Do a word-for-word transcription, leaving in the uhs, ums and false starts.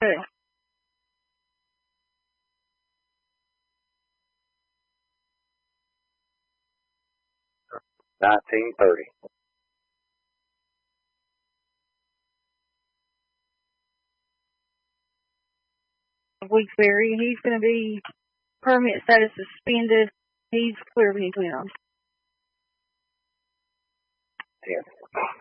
Okay. nineteen thirty. Weeksbury, he's going to be permit status suspended. He's clear of any twins. ten.